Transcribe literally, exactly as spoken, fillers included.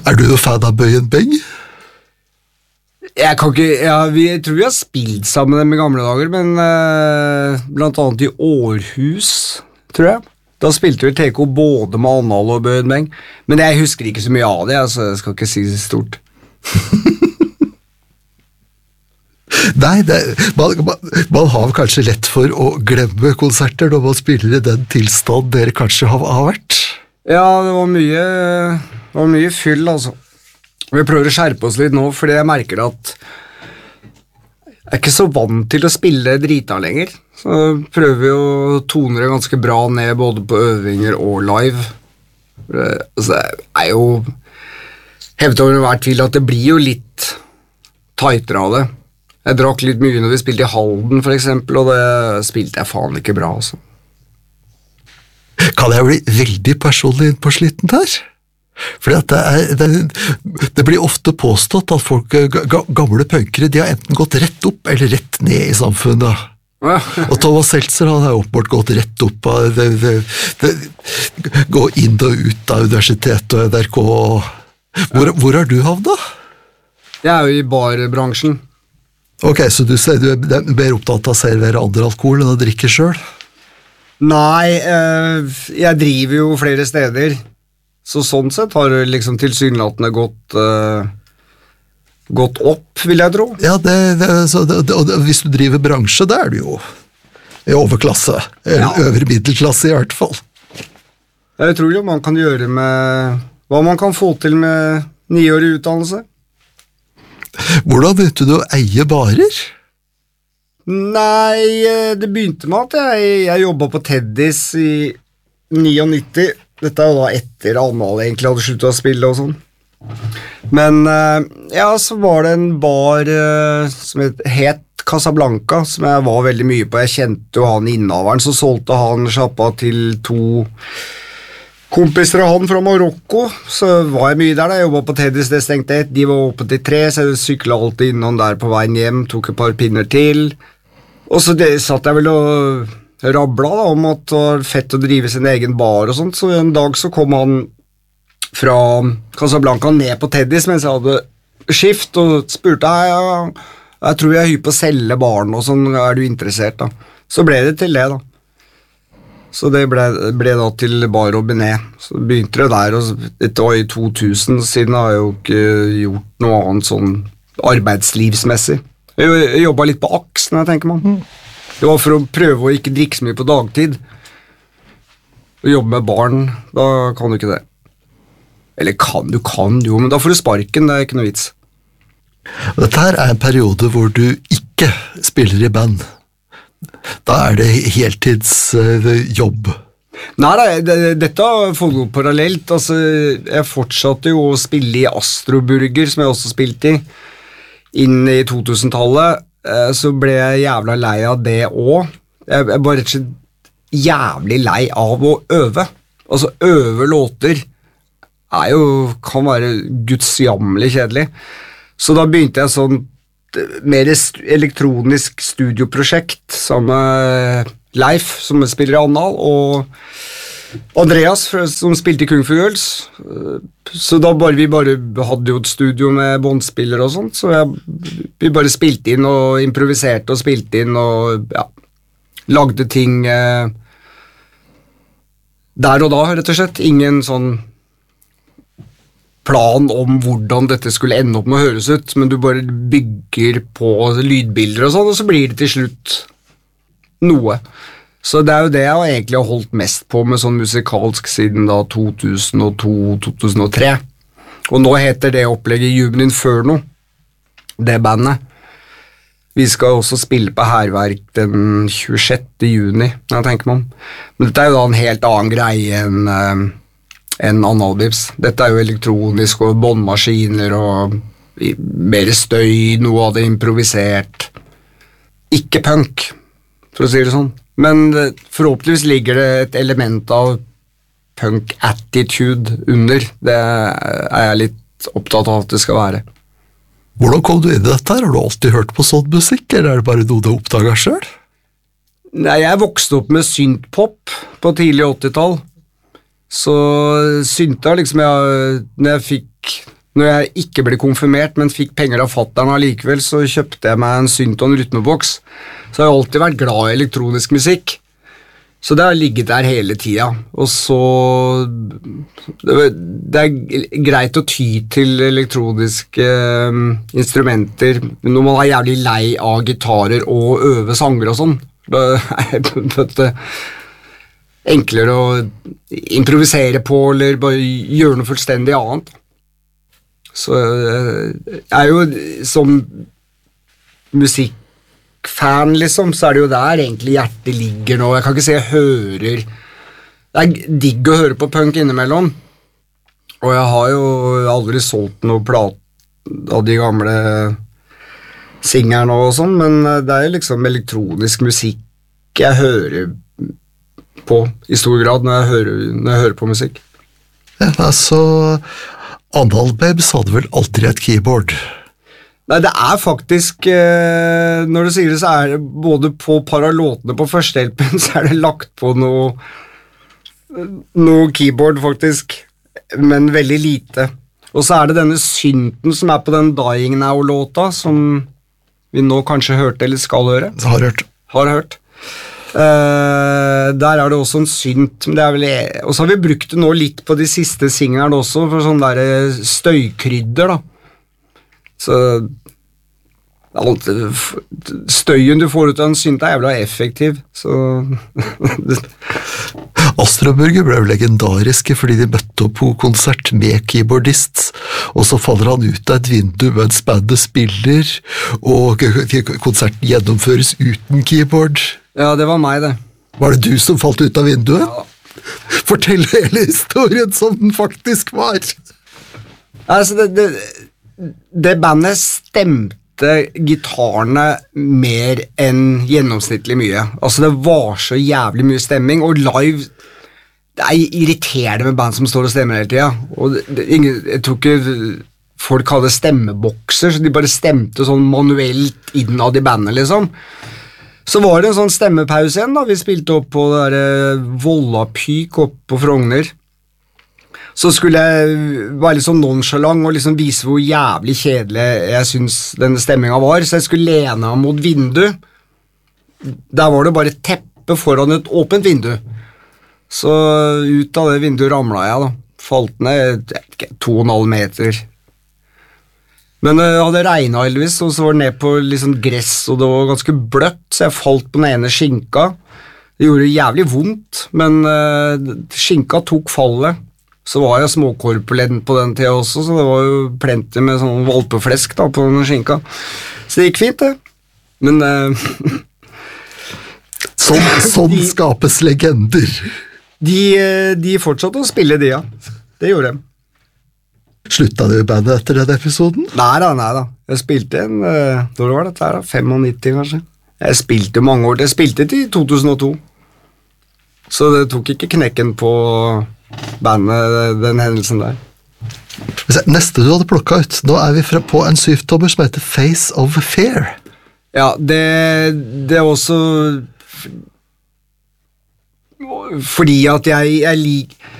Er du noe fan av Bøyen Beng? Jeg kan ikke, ja, vi, jeg tror vi har spilt sammen dem i gamle dager, men uh, blant annet i Århus, tror jeg. Da spilte vi T K både med Annal og Bøyen Beng, men jeg husker ikke så mye av det, altså, jeg skal ikke si det stort. Nei, det, man, man, man har kanskje lett for å glemme konserter når man spiller i den tilstand dere kanskje har, har vært. Ja, det var mye, det var mye fyll, altså. Vi prøver å skjerpe oss litt nå, fordi jeg merker at jeg er ikke så vant til å spille drita lenger. Så prøver vi å tone det ganske bra ned, både på øvinger og live. Altså, det er jo hevet over hver tvil at det blir jo litt tightere av det. Jeg drakk litt mye når vi spilte i Halden, for eksempel, og det spilte jeg faen ikke bra, altså. Kan jeg bli veldig personlig inn på slitten her? Fordi at det, er, det, det blir ofte påstått at folk, gamle punkere, de har enten gått rett opp eller rett ned i samfunnet. Ja. Og Thomas Seltzer, han har åpenbart gått rett opp av det, det, det, gå inn og ut av universitet og N R K. Hvor, hvor har du havnet? Jeg er jo i barbransjen. Ok, så du, du er mer opptatt av å servere andre alkohol enn å drikke selv? Nei, eh, jeg driver jo flere steder, så sånn sett har det liksom tilsynelatende gått, eh, gått opp, vil jeg tro. Ja, det, det, så det, det, hvis du driver bransje, da er du jo i overklasse, eller ja. Øvre middelklasse i hvert fall. Jeg tror jo man kan gjøre med hva man kan få til med niårig utdannelse. Hvordan begynte du å eie barer? Nei, det begynte med at jeg, jeg jobbet på Teddys i nittini. Dette er jo da etter Annal egentlig hadde sluttet å spille og sånn. Men ja, så var det en bar som het Casablanca, som jeg var veldig mye på. Jeg kjente jo han innehaveren, så solgte han sjappa til to kompiser av han fra Marokko, så var jeg mye der da. Jeg jobbet på Teddys, det stengte ett, de var åpent til tre, så jeg syklet alltid innom der på veien hjem, tok et par pinner til, og så det, satt jeg vel og rabla da, om at det var fett å drive sin egen bar og sånt, så en dag så kom han fra Casablanca ned på Teddys mens jeg hadde skift, og spurte jeg, jeg, jeg tror jeg er hypp på å selge baren og sånn, er du interessert da? Så ble det til det da. Så det ble, ble da til Bar Robinet. Så begynte det der, og dette var i to tusen, siden har jeg jo ikke gjort noe annet sånn arbeidslivsmessig. Jeg jobbet litt på aks, når jeg tenker meg. Det var for å prøve å ikke drikke så mye på dagtid. Å jobbe med barn, da kan du ikke det. Eller kan du, kan jo, men da får du sparken, det er ikke noe vits. Dette her er en periode hvor du ikke spiller i band. Da er det heltidsjobb. Uh, Nei, nei det, dette har foregått parallelt. Altså, jeg fortsatte jo å spille i Astroburger, som jeg også spilte i, inn i to tusen-tallet. Uh, så ble jeg jævla lei av det også. Jeg, jeg var rett og slett jævlig lei av å øve. Altså, øve låter er jo, kan være gudsjammelig kjedelig. Så da begynte jeg sånn mer st- elektronisk studioprosjekt sammen med Leif, som spiller i Annal, og Andreas, som spilte i Kung Fu Girls. Så da bare, vi bare hadde jo et studio med båndspillere og sånt, så jeg, vi bare spilte inn og improviserte og spilte inn og ja, lagde ting eh, der og da, rett og slett. Ingen sånn plan om hvordan dette skulle ende opp med å høres ut, men du bare bygger på lydbilder og sånn, og så blir det til slutt noe. Så det er jo det jeg egentlig har holdt mest på med sånn musikalsk siden da to tusen og to til to tusen og tre. Og nå heter det opplegget Human Inferno, det bandet. Vi skal også spille på Hærverk den tjuesjette juni, når jeg tenker meg om. Men dette er jo da en helt annen greie enn enn Analbips. Dette er jo elektronisk og båndmaskiner og mer støy, noe av det improvisert. Ikke punk, for å si det sånn. Men forhåpentligvis ligger det et element av punk-attitude under. Det er jeg litt opptatt av at det skal være. Hvordan kom du inn i dette her? Har du alltid hørt på sånn musikk, eller er det bare noe du oppdaget selv? Nei, jeg vokste opp med synthpop på tidlig åttitall. Så synta liksom jeg, når jeg fikk når jeg ikke ble konfirmert, men fikk penger av fatteren allikevel, så kjøpte jeg meg en synt og en rytmeboks. Så jeg har alltid vært glad i elektronisk musikk. Så det har ligget der hele tiden. Og så det er greit å ty til elektroniske um, instrumenter når man er jævlig lei av gitarer og øve sanger og sånn. Det er det enklere å improvisere på eller bare gjøre noe fullstendig annet. Så jeg er jo som musikkfan liksom, så er det jo der egentlig hjertet ligger nå. Jeg kan ikke si jeg hører. Det er digg å høre på punk innimellom. Og jeg har jo aldri solgt noe plat av de gamle singerne og sånn, men det er jo liksom elektronisk musikk jeg hører på i stor grad når jeg hører, når jeg hører på musikk. Ja, altså Analbabes hadde vel alltid et keyboard? Nei, det er faktisk eh, når du sier det, så er det både på paralåtene på førstehjelpen, så er det lagt på noe noe keyboard faktisk, men veldig lite. Og så er det denne synten som er på den Dying Now-låta, som vi nå kanskje hørte eller skal høre. Har hørt. Har hørt. Uh, der er det også en synt, men det er vel, og så har vi brukt det nå litt på de siste singlerne også, for sånn der støykrydder da. Så alt, støyen du får ut av en synt er jævla effektiv, så Astroburger ble jo legendariske fordi de møtte opp på konsert med keyboardist, og så faller han ut av et vindu mens bandet spiller, og konserten gjennomføres uten keyboard. Ja, det var meg det. Var det du som falt ut av vinduet? Ja. Fortell hele historien som den faktisk var. Altså, det, det, det bandet stemte gitarene mer enn gjennomsnittlig mye. Altså, det var så jævlig mye stemming, og live, det er irriterende med band som står og stemmer hele tiden. Og det, det, ingen, jeg tror ikke folk hadde stemmebokser, så de bare stemte sånn manuelt innad i bandet, liksom. Så var det en sånn stemmepause igjen da, vi spilte opp på det der Vollapyk opp på Frogner. Så skulle jeg være litt sånn nonchalant og liksom vise hvor jævlig kjedelig jeg synes denne stemmingen var, så jeg skulle lene meg mot vindu. Der var det bare et teppe foran et åpent vindu. Så ut av det vinduet ramlet jeg da, falt ned to og en halv meter. Men det hadde regnet heldigvis, og så var det ned på liksom gress, og det var ganske bløtt, så jeg falt på den ene skinka. Det gjorde jævlig vondt, men uh, skinka tok fallet. Så var jeg småkorpulent på den tida også, så det var jo plenty med sånn valpeflesk da, på den skinka. Så det gikk fint, det. Men... Uh, sånn sånn de, skapes legender. De, de fortsatte å spille de, ja. Det gjorde de. Slutta du i bandet etter den episoden? Nei da, nei da. Jeg spilte en, uh, hvor var dette her da? femognitti kanskje. Jeg spilte mange år, jeg spilte til to tusen og to. Så det tok ikke knekken på bandet, den hendelsen der. Neste du hadde plukket ut, nå er vi fra på en syvtommer som heter Face of Fear. Ja, det, det er også fordi at jeg, jeg liker